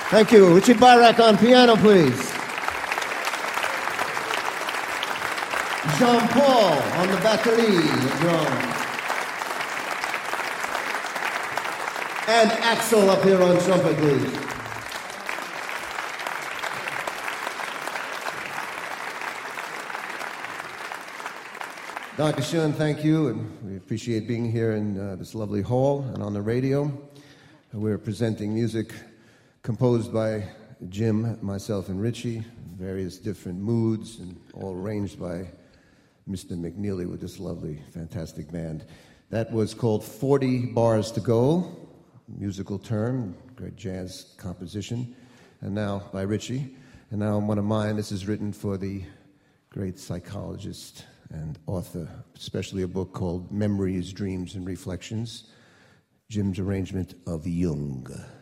Thank you. Richie Barak on piano, please. Jean-Paul on the batterie and drums. And Axel up here on trumpet, please. Dr. Schoen, thank you, and we appreciate being here in this lovely hall and on the radio. We're presenting music composed by Jim, myself, and Richie, various different moods, and all arranged by Mr. McNeely with this lovely, fantastic band. That was called 40 Bars to Go, musical term, great jazz composition, and now by Richie. And now one of mine, this is written for the great psychologist and author, especially a book called Memories, Dreams, and Reflections, Jim's arrangement of Jung.